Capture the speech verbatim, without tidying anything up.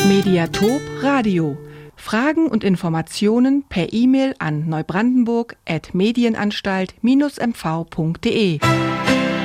Mediatop Radio. Fragen und Informationen per E-Mail an neubrandenburg at medienanstalt dash m v punkt de.